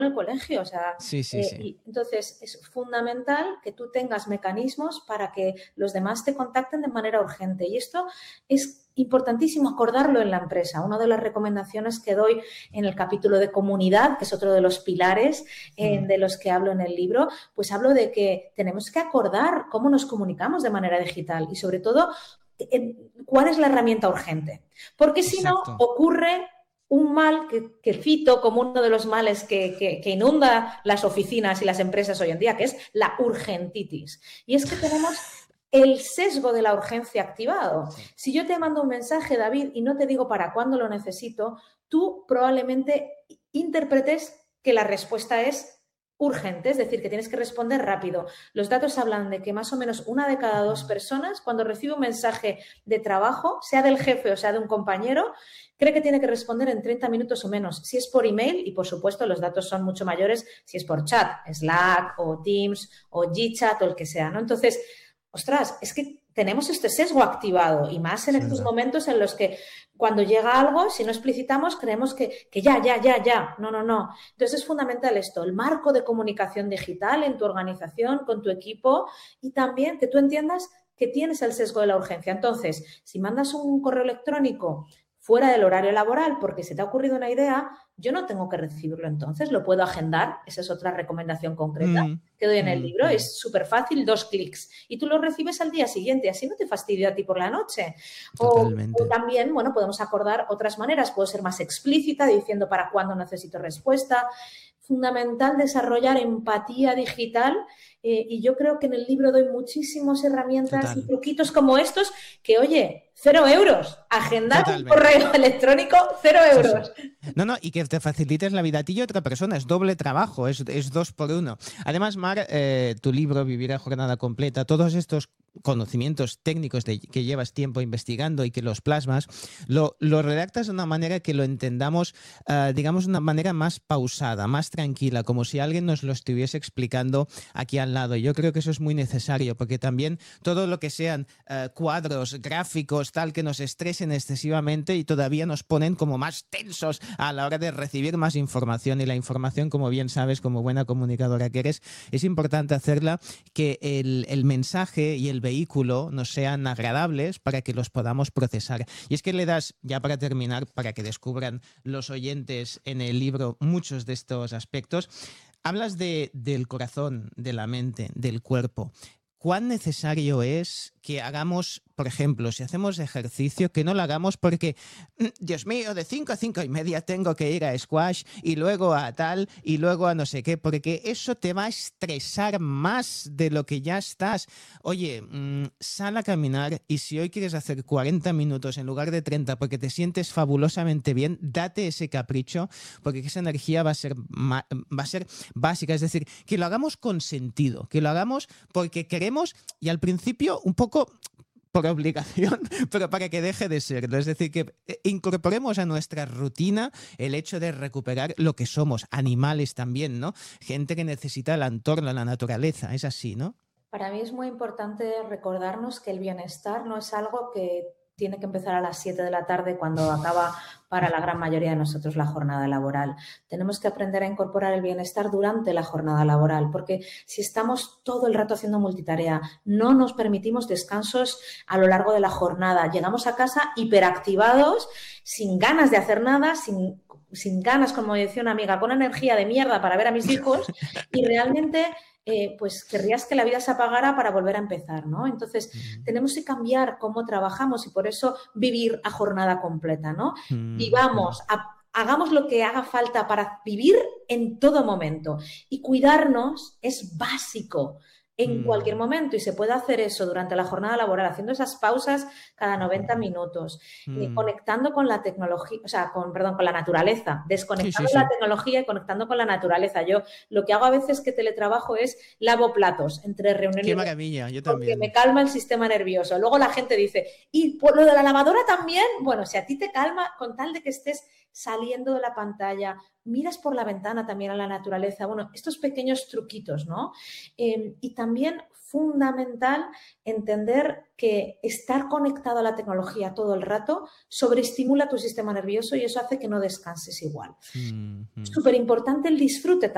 en el colegio, o sea, Sí, sí, sí. y entonces es fundamental que tú tengas mecanismos para que los demás te contacten de manera urgente y esto es importantísimo acordarlo en la empresa. Una de las recomendaciones que doy en el capítulo de comunidad, que es otro de los pilares de los que hablo en el libro, pues hablo de que tenemos que acordar cómo nos comunicamos de manera digital y sobre todo cuál es la herramienta urgente. Porque si no, Exacto. ocurre un mal que cito como uno de los males que inunda las oficinas y las empresas hoy en día, que es la urgentitis. Y es que tenemos el sesgo de la urgencia activado. Sí. Si yo te mando un mensaje, David, y no te digo para cuándo lo necesito, tú probablemente interpretes que la respuesta es urgente, es decir, que tienes que responder rápido. Los datos hablan de que más o menos 1 de cada 2 personas, cuando recibe un mensaje de trabajo, sea del jefe o sea de un compañero, cree que tiene que responder en 30 minutos o menos. Si es por email, y por supuesto los datos son mucho mayores, si es por chat, Slack o Teams o Gchat o el que sea, ¿no? Entonces, ostras, es que tenemos este sesgo activado y más en Es estos verdad. momentos en los que cuando llega algo, si no explicitamos, creemos que ya. No, no, no. Entonces es fundamental esto, el marco de comunicación digital en tu organización, con tu equipo y también que tú entiendas que tienes el sesgo de la urgencia. Entonces, si mandas un correo electrónico fuera del horario laboral porque se te ha ocurrido una idea, yo no tengo que recibirlo entonces, lo puedo agendar. Esa es otra recomendación concreta que doy en el libro. Es súper fácil, 2 clics. Y tú lo recibes al día siguiente, así no te fastidia a ti por la noche. O Totalmente. también, bueno, podemos acordar otras maneras. Puedo ser más explícita diciendo para cuándo necesito respuesta. Fundamental desarrollar empatía digital y yo creo que en el libro doy muchísimas herramientas y Total. truquitos como estos que, oye, 0 euros. Agendar un Totalmente. correo electrónico, 0 Sí, sí. euros. No, no, y que te facilites la vida a ti y a otra persona, es doble trabajo, es 2 por 1. Además, Mar, tu libro, Vivir a Jornada Completa, todos estos conocimientos técnicos que llevas tiempo investigando y que los plasmas, lo redactas de una manera que lo entendamos, digamos, de una manera más pausada, más tranquila, como si alguien nos lo estuviese explicando aquí al lado. Y yo creo que eso es muy necesario, porque también todo lo que sean cuadros, gráficos, tal, que nos estresen excesivamente y todavía nos ponen como más tensos a la hora de recibir más información. Y la información, como bien sabes, como buena comunicadora que eres, es importante hacerla que el mensaje y el vehículo nos sean agradables para que los podamos procesar. Y es que le das, ya para terminar, para que descubran los oyentes en el libro muchos de estos aspectos, hablas del corazón, de la mente, del cuerpo. ¿Cuán necesario es que hagamos, por ejemplo, si hacemos ejercicio, que no lo hagamos porque, Dios mío, de 5 a 5 y media tengo que ir a squash y luego a tal y luego a no sé qué, porque eso te va a estresar más de lo que ya estás? Oye, sal a caminar y si hoy quieres hacer 40 minutos en lugar de 30 porque te sientes fabulosamente bien, date ese capricho porque esa energía va a ser básica, es decir, que lo hagamos con sentido, que lo hagamos porque queremos y al principio un poco por obligación, pero para que deje de serlo. Es decir, que incorporemos a nuestra rutina el hecho de recuperar lo que somos, animales también, ¿no? Gente que necesita el entorno, la naturaleza, es así, ¿no? Para mí es muy importante recordarnos que el bienestar no es algo que tiene que empezar a las 7 de la tarde cuando acaba para la gran mayoría de nosotros la jornada laboral. Tenemos que aprender a incorporar el bienestar durante la jornada laboral, porque si estamos todo el rato haciendo multitarea, no nos permitimos descansos a lo largo de la jornada. Llegamos a casa hiperactivados, sin ganas de hacer nada, sin ganas, como decía una amiga, con energía de mierda para ver a mis hijos y realmente pues querrías que la vida se apagara para volver a empezar, ¿no? Entonces, tenemos que cambiar cómo trabajamos y por eso vivir a jornada completa, ¿no? Vivamos, hagamos lo que haga falta para vivir en todo momento y cuidarnos es básico en cualquier momento y se puede hacer eso durante la jornada laboral, haciendo esas pausas cada 90 minutos, conectando con la tecnología, o sea, con la naturaleza, Sí, sí, desconectando la sí. tecnología y conectando con la naturaleza. Yo lo que hago a veces que teletrabajo es lavo platos entre reunión y Qué reunión maravilla, yo porque me también. calma el sistema nervioso. Luego la gente dice, ¿y por lo de la lavadora también? Bueno, si a ti te calma, con tal de que estés saliendo de la pantalla, miras por la ventana también a la naturaleza. Bueno, estos pequeños truquitos, ¿no? Y también fundamental entender que estar conectado a la tecnología todo el rato sobreestimula tu sistema nervioso y eso hace que no descanses igual. Súper importante el disfrute